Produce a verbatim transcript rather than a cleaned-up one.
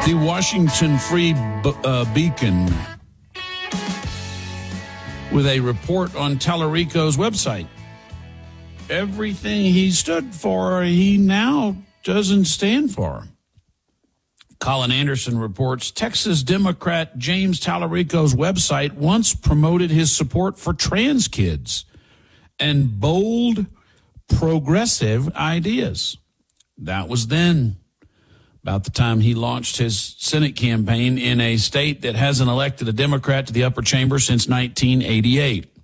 The Washington Free Be- uh, Beacon with a report on Tallarico's website. Everything he stood for, he now doesn't stand for. Colin Anderson reports Texas Democrat James Tallarico's website once promoted his support for trans kids and bold, progressive ideas. That was then, about the time he launched his Senate campaign in a state that hasn't elected a Democrat to the upper chamber since nineteen eighty-eight.